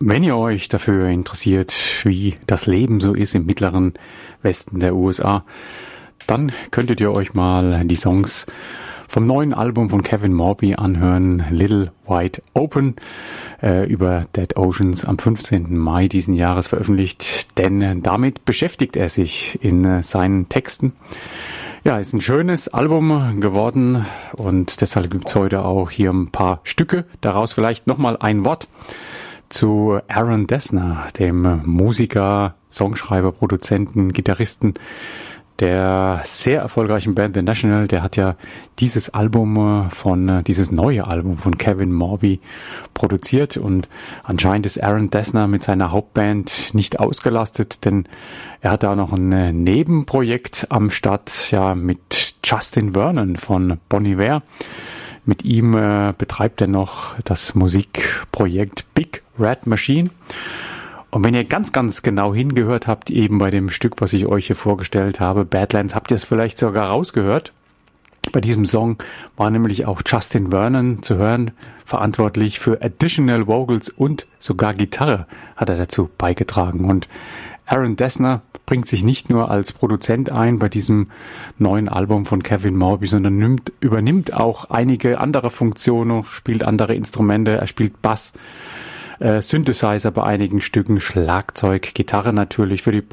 Wenn ihr euch dafür interessiert, wie das Leben so ist im mittleren Westen der USA, dann könntet ihr euch mal die Songs vom neuen Album von Kevin Morby anhören, Little Wide Open, über Dead Oceans am 15. Mai diesen Jahres veröffentlicht, denn damit beschäftigt er sich in seinen Texten. Ja, ist ein schönes Album geworden und deshalb gibt's heute auch hier ein paar Stücke, daraus vielleicht nochmal ein Wort zu Aaron Dessner, dem Musiker, Songschreiber, Produzenten, Gitarristen der sehr erfolgreichen Band The National. Der hat ja dieses neue Album von Kevin Morby produziert und anscheinend ist Aaron Dessner mit seiner Hauptband nicht ausgelastet, denn er hat da noch ein Nebenprojekt am Start, ja, mit Justin Vernon von Bon Iver. Mit ihm betreibt er noch das Musikprojekt Big Red Machine. Und wenn ihr ganz, ganz genau hingehört habt, eben bei dem Stück, was ich euch hier vorgestellt habe, Badlands, habt ihr es vielleicht sogar rausgehört. Bei diesem Song war nämlich auch Justin Vernon zu hören, verantwortlich für Additional Vocals und sogar Gitarre hat er dazu beigetragen. Und Aaron Dessner bringt sich nicht nur als Produzent ein bei diesem neuen Album von Kevin Morby, sondern übernimmt auch einige andere Funktionen, spielt andere Instrumente, er spielt Bass, Synthesizer bei einigen Stücken, Schlagzeug, Gitarre natürlich für die